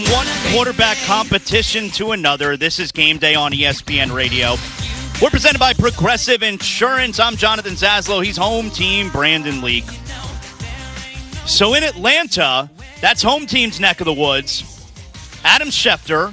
one quarterback competition to another. This is Game Day on ESPN Radio. We're presented by Progressive Insurance. I'm Jonathan Zaslow. He's home team Brandon Leak. So in Atlanta, that's home team's neck of the woods. Adam Schefter,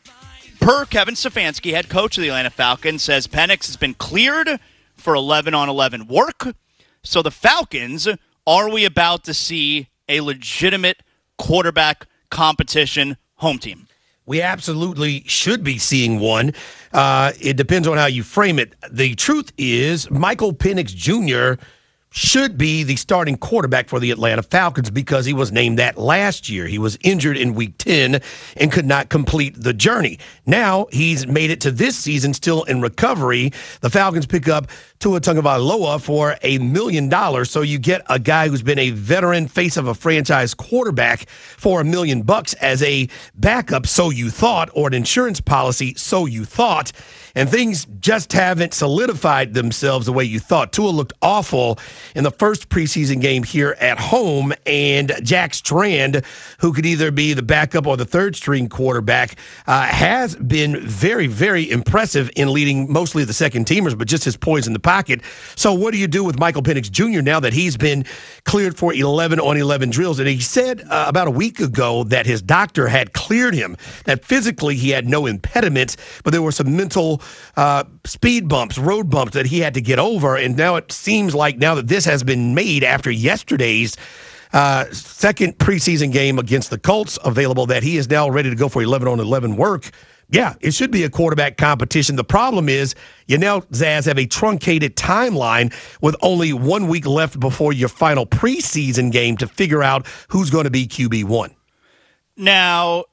per Kevin Stefanski, head coach of the Atlanta Falcons, says Penix has been cleared for 11-on-11 work. So the Falcons, are we about to see a legitimate quarterback competition home team? We absolutely should be seeing one. It depends on how you frame it. The truth is, Michael Penix Jr. should be the starting quarterback for the Atlanta Falcons because he was named that last year. He was injured in Week 10 and could not complete the journey. Now he's made it to this season still in recovery. The Falcons pick up Tua Tagovailoa for $1 million. So you get a guy who's been a veteran face of a franchise quarterback for $1 million as a backup, so you thought, or an insurance policy, so you thought. And things just haven't solidified themselves the way you thought. Tua looked awful in the first preseason game here at home, and Jack Strand, who could either be the backup or the third-string quarterback, has been very, very impressive in leading mostly the second-teamers, but just his poise in the pocket. So what do you do with Michael Penix Jr. now that he's been cleared for 11-on-11 drills? And he said about a week ago that his doctor had cleared him, that physically he had no impediments, but there were some mental speed bumps, road bumps that he had to get over. And now it seems like now that this has been made after yesterday's second preseason game against the Colts available, that he is now ready to go for 11-on-11 work. Yeah, it should be a quarterback competition. The problem is you now, Zaz, have a truncated timeline with only 1 week left before your final preseason game to figure out who's going to be QB1. Now,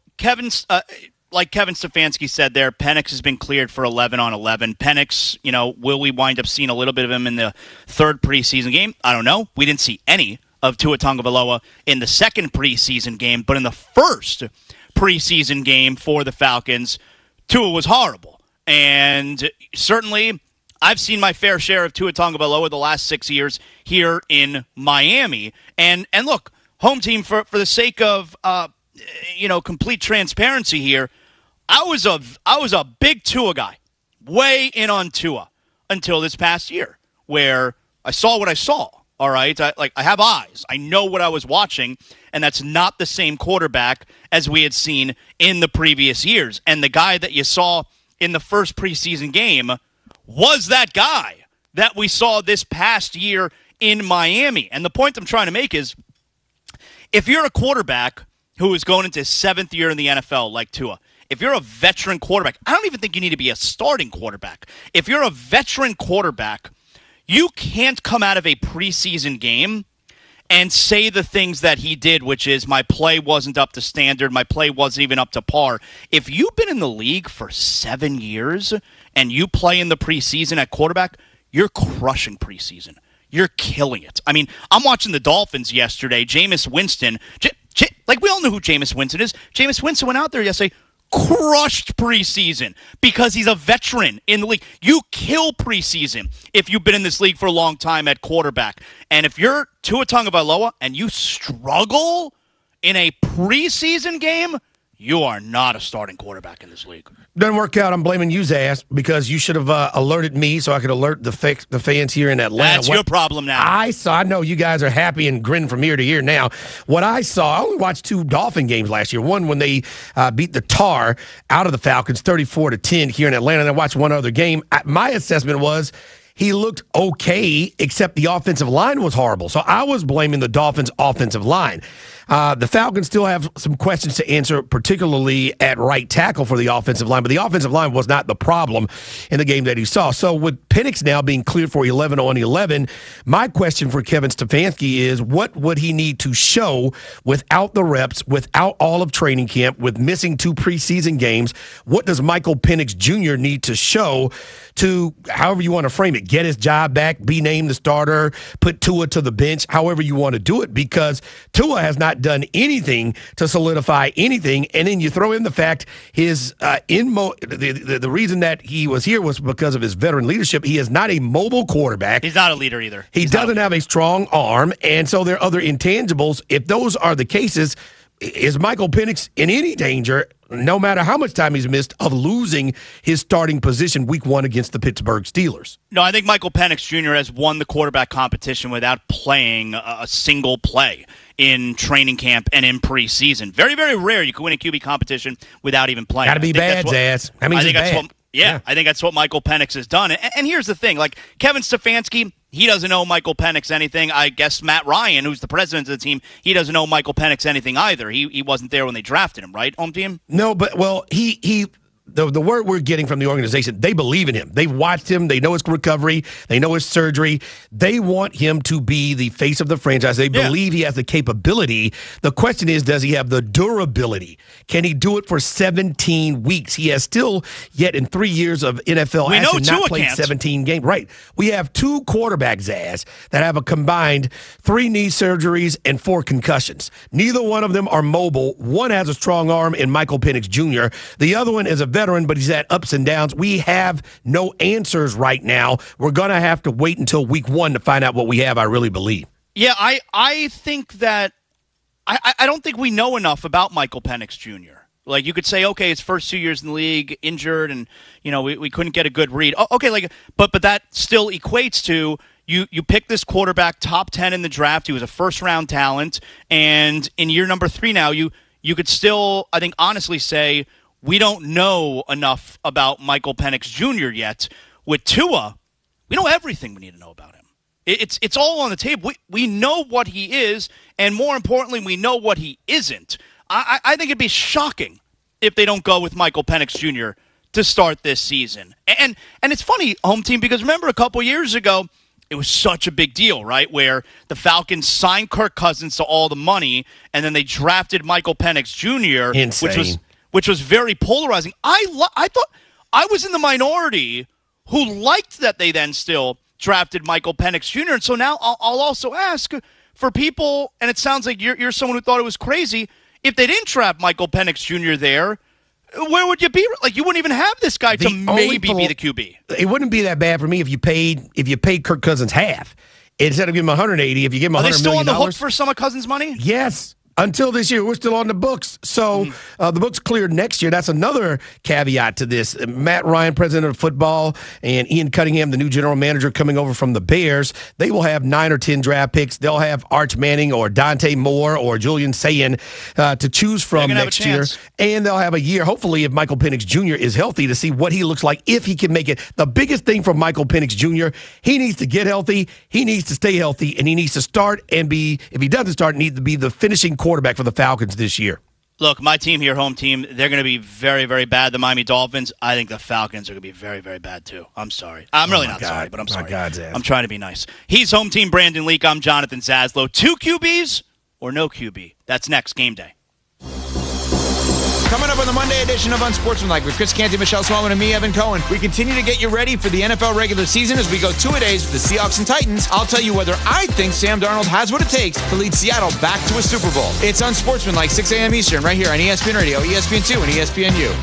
like Kevin Stefanski said there, Penix has been cleared for 11-on-11. Penix, will we wind up seeing a little bit of him in the third preseason game? I don't know. We didn't see any of Tua Tagovailoa in the second preseason game, but in the first preseason game for the Falcons, Tua was horrible. And certainly, I've seen my fair share of Tua Tagovailoa the last 6 years here in Miami. And look, home team, for the sake of complete transparency here, I was a big Tua guy, way in on Tua until this past year, where I saw what I saw. All right, I have eyes. I know what I was watching, and that's not the same quarterback as we had seen in the previous years. And the guy that you saw in the first preseason game was that guy that we saw this past year in Miami. And the point I'm trying to make is, if you're a quarterback who is going into his seventh year in the NFL like Tua, if you're a veteran quarterback, I don't even think you need to be a starting quarterback. If you're a veteran quarterback, you can't come out of a preseason game and say the things that he did, which is my play wasn't up to standard, my play wasn't even up to par. If you've been in the league for 7 years and you play in the preseason at quarterback, you're crushing preseason. You're killing it. I mean, I'm watching the Dolphins yesterday. Jameis Winston, we all know who Jameis Winston is. Jameis Winston went out there yesterday, crushed preseason because he's a veteran in the league. You kill preseason if you've been in this league for a long time at quarterback. And if you're Tua Tagovailoa and you struggle in a preseason game, you are not a starting quarterback in this league. Doesn't work out. I'm blaming you, Zaz, because you should have alerted me so I could alert the fans here in Atlanta. That's your problem now. I know you guys are happy and grin from ear to ear now. What I saw, I only watched 2 Dolphin games last year. One when they beat the Tar out of the Falcons 34-10 here in Atlanta, and I watched one other game. My assessment was he looked okay, except the offensive line was horrible. So I was blaming the Dolphins' offensive line. The Falcons still have some questions to answer, particularly at right tackle for the offensive line, but the offensive line was not the problem in the game that he saw. So with Penix now being cleared for 11-on-11, my question for Kevin Stefanski is, what would he need to show without the reps, without all of training camp, with missing 2 preseason games? What does Michael Penix Jr. need to show to, however you want to frame it, get his job back, be named the starter, put Tua to the bench, however you want to do it, because Tua has not done anything to solidify anything. And then you throw in the fact his the reason that he was here was because of his veteran leadership. He is not a mobile quarterback. He's not a leader either. He doesn't have a strong arm, and so there are other intangibles. If those are the cases, is Michael Penix in any danger, no matter how much time he's missed, of losing his starting position week 1 against the Pittsburgh Steelers? No, I think Michael Penix Jr. has won the quarterback competition without playing a single play in training camp and in preseason. Very, very rare you can win a QB competition without even playing. Got to be bad, Zaz. I mean, I think that's bad. I think that's what Michael Penix has done. And here's the thing. Like, Kevin Stefanski, he doesn't owe Michael Penix anything. I guess Matt Ryan, who's the president of the team, he doesn't owe Michael Penix anything either. He wasn't there when they drafted him, right, home team? No, but, well, the word we're getting from the organization, they believe in him. They've watched him. They know his recovery. They know his surgery. They want him to be the face of the franchise. They believe he has the capability. The question is, does he have the durability? Can he do it for 17 weeks? He has still yet in 3 years of NFL action not played 17 games. Right. We have 2 quarterbacks, Zaz, that have a combined 3 knee surgeries and 4 concussions. Neither one of them are mobile. One has a strong arm in Michael Penix Jr. The other one is a veteran, but he's had ups and downs. We have no answers right now. We're going to have to wait until week 1 to find out what we have, I really believe. Yeah, I think that I don't think we know enough about Michael Penix Jr. Like, you could say, okay, his first 2 years in the league, injured, and, we couldn't get a good read. Oh, okay, but that still equates to you pick this quarterback top 10 in the draft. He was a first-round talent, and in year number 3 now, you could still, I think, honestly say, we don't know enough about Michael Penix Jr. yet. With Tua, we know everything we need to know about him. It's all on the table. We know what he is, and more importantly, we know what he isn't. I think it'd be shocking if they don't go with Michael Penix Jr. to start this season. And it's funny, home team, because remember a couple years ago, it was such a big deal, right, where the Falcons signed Kirk Cousins to all the money, and then they drafted Michael Penix Jr., Insane. which was very polarizing. I thought I was in the minority who liked that they then still drafted Michael Penix Jr. And so now I'll also ask for people, and it sounds like you're someone who thought it was crazy, if they didn't draft Michael Penix Jr. there, where would you be? Like, you wouldn't even have this guy to maybe be the QB. It wouldn't be that bad for me if you paid Kirk Cousins half. Instead of giving him 180, if you give him $100 million. Are they still on the hook for some of Cousins' money? Yes. Until this year, we're still on the books. So the books cleared next year. That's another caveat to this. Matt Ryan, president of football, and Ian Cunningham, the new general manager coming over from the Bears, they will have 9 or 10 draft picks. They'll have Arch Manning or Dante Moore or Julian Sayin to choose from next year. And they'll have a year, hopefully, if Michael Penix Jr. is healthy, to see what he looks like, if he can make it. The biggest thing for Michael Penix Jr., he needs to get healthy, he needs to stay healthy, and he needs to start and be, if he doesn't start, need to be the finishing quarterback for the Falcons this year. Look, my team here, home team, they're going to be very, very bad. The Miami Dolphins, I think the Falcons are going to be very, very bad too. I'm sorry. I'm really not sorry, but I'm sorry. I'm trying to be nice. He's home team Brandon Leak. I'm Jonathan Zaslow. 2 QBs or no QB? That's next game day. Coming up on the Monday edition of Unsportsmanlike with Chris Canty, Michelle Smallman, and me, Evan Cohen. We continue to get you ready for the NFL regular season as we go 2-a-days with the Seahawks and Titans. I'll tell you whether I think Sam Darnold has what it takes to lead Seattle back to a Super Bowl. It's Unsportsmanlike, 6 a.m. Eastern, right here on ESPN Radio, ESPN2, and ESPNU.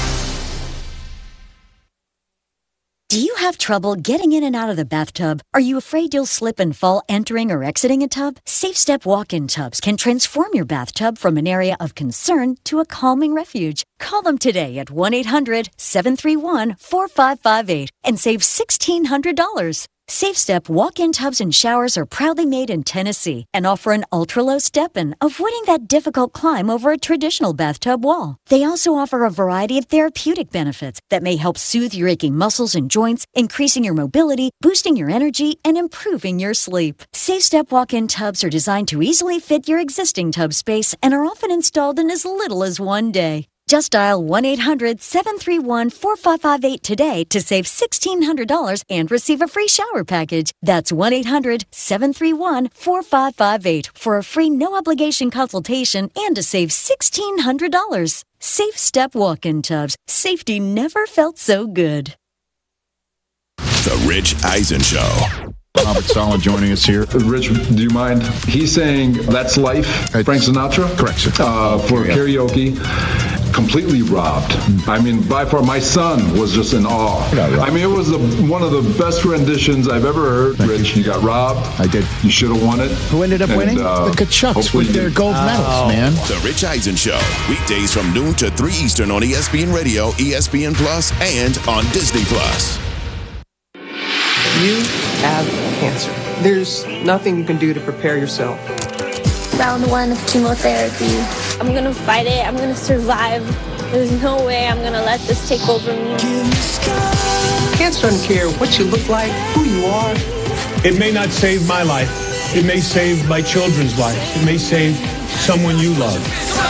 Do you have trouble getting in and out of the bathtub? Are you afraid you'll slip and fall entering or exiting a tub? Safe Step walk-in tubs can transform your bathtub from an area of concern to a calming refuge. Call them today at 1-800-731-4558 and save $1,600. Safe Step walk-in tubs and showers are proudly made in Tennessee and offer an ultra-low step-in, avoiding that difficult climb over a traditional bathtub wall. They also offer a variety of therapeutic benefits that may help soothe your aching muscles and joints, increasing your mobility, boosting your energy, and improving your sleep. Safe Step walk-in tubs are designed to easily fit your existing tub space and are often installed in as little as 1 day. Just dial 1-800-731-4558 today to save $1,600 and receive a free shower package. That's 1-800-731-4558 for a free no-obligation consultation and to save $1,600. Safe Step walk-in tubs. Safety never felt so good. The Rich Eisen Show. Robert Saleh joining us here. Rich, do you mind? He's saying That's Life, Frank Sinatra. Correct, sir. For karaoke. completely robbed. I mean, by far, my son was just in awe. I mean, it was one of the best renditions I've ever heard. Rich, you got robbed. I did. You should have won it. Who ended up winning? The Kachucks with their gold medals, man. The Rich Eisen Show, weekdays from noon to 3 Eastern on ESPN Radio, ESPN Plus, and on Disney Plus. You have cancer. There's nothing you can do to prepare yourself. Round 1 of chemotherapy. I'm gonna fight it. I'm gonna survive. There's no way I'm gonna let this take over me. Cancer doesn't care what you look like, who you are. It may not save my life. It may save my children's life. It may save someone you love.